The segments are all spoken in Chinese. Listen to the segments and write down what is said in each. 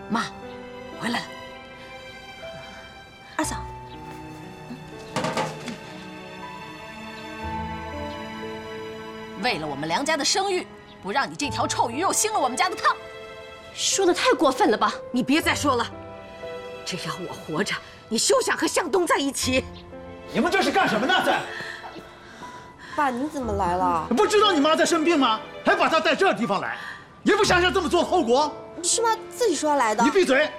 妈，回来了。 二嫂， 为了我们梁家的声誉，不让你这条臭鱼肉腥了我们家的汤。 说的太过分了吧？ 你别再说了，只要我活着，你休想和向东在一起。 你们这是干什么呢？ 爸，你怎么来了？ 不知道你妈在生病吗？还把她带这地方来，也不想想这么做的后果。 是妈自己说来的。 你闭嘴！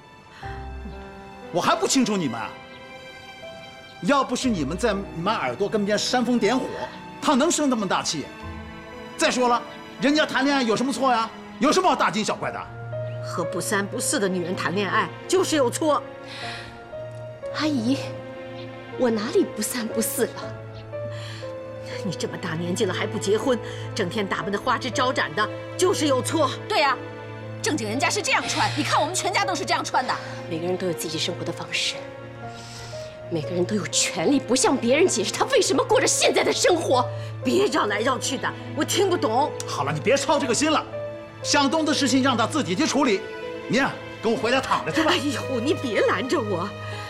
我还不清楚你们啊！要不是你们在你妈耳朵跟边煽风点火，她能生那么大气？再说了，人家谈恋爱有什么错呀？有什么好大惊小怪的？ 和不三不四的女人谈恋爱就是有错。 阿姨，我哪里不三不四了？ 你这么大年纪了还不结婚，整天打扮得花枝招展的，就是有错。对呀，正经人家是这样穿，你看我们全家都是这样穿的。 每个人都有自己生活的方式，每个人都有权利不向别人解释他为什么过着现在的生活。 别绕来绕去的，我听不懂。 好了，你别操这个心了，向东的事情让他自己去处理。你呀，跟我回家躺着去吧。 哎呦，你别拦着我！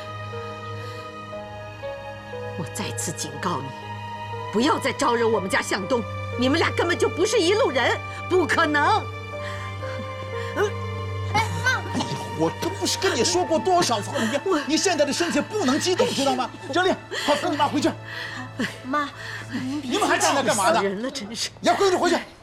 我再次警告你，不要再招惹我们家向东，你们俩根本就不是一路人，不可能。 我这不是跟你说过多少次了？你现在的身体不能激动，知道吗？张丽，快跟你妈回去。 妈， 你们还站那干嘛呢？ 人了，真是。 要跟着回去。